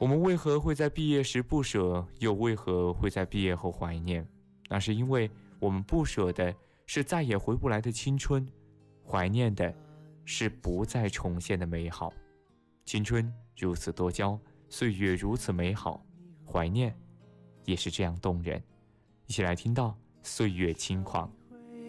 我们为何会在毕业时不舍，又为何会在毕业后怀念？那是因为我们不舍的是再也回不来的青春，怀念的是不再重现的美好。青春如此多娇，岁月如此美好，怀念也是这样动人。一起来听到岁月轻狂。